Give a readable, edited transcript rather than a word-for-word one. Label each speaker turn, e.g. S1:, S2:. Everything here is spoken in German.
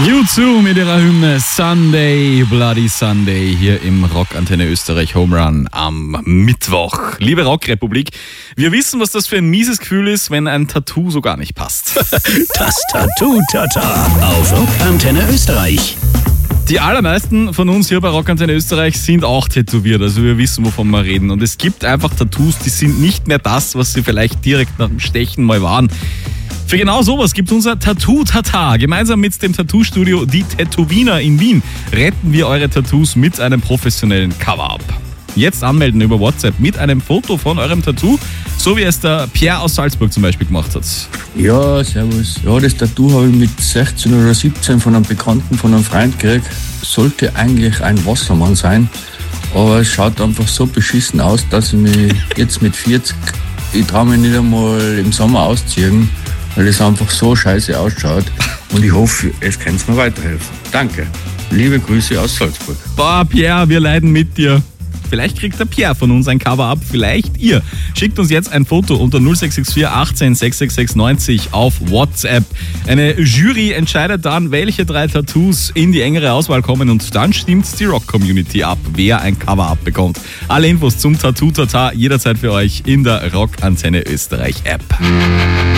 S1: U2 mit ihrer Hymne Sunday, Bloody Sunday hier im Rockantenne Österreich Home Run am Mittwoch. Liebe Rockrepublik, wir wissen, was das für ein mieses Gefühl ist, wenn ein Tattoo so gar nicht passt.
S2: Das Tattoo-Tata auf Rockantenne Österreich.
S1: Die allermeisten von uns hier bei Rockantenne Österreich sind auch tätowiert, also wir wissen, wovon wir reden. Und es gibt einfach Tattoos, die sind nicht mehr das, was sie vielleicht direkt nach dem Stechen mal waren. Für genau sowas gibt es unser Tattoo-Tata. Gemeinsam mit dem Tattoo-Studio Die Tätowiner in Wien retten wir eure Tattoos mit einem professionellen Cover-Up. Jetzt anmelden über WhatsApp mit einem Foto von eurem Tattoo, so wie es der Pierre aus Salzburg zum Beispiel gemacht hat.
S3: Ja, servus. Ja, das Tattoo habe ich mit 16 oder 17 von einem Bekannten, von einem Freund gekriegt. Sollte eigentlich ein Wassermann sein, aber es schaut einfach so beschissen aus, dass ich mich jetzt mit 40, ich traue mich nicht einmal im Sommer ausziehen, weil es einfach so scheiße ausschaut. Und ich hoffe, es kann mir weiterhelfen. Danke. Liebe Grüße aus Salzburg.
S1: Boah, Pierre, wir leiden mit dir. Vielleicht kriegt der Pierre von uns ein Cover-Up, vielleicht ihr. Schickt uns jetzt ein Foto unter 0664 18 666 90 auf WhatsApp. Eine Jury entscheidet dann, welche 3 Tattoos in die engere Auswahl kommen und dann stimmt die Rock-Community ab, wer ein Cover-Up bekommt. Alle Infos zum Tattoo-Tata jederzeit für euch in der Rockantenne Österreich App.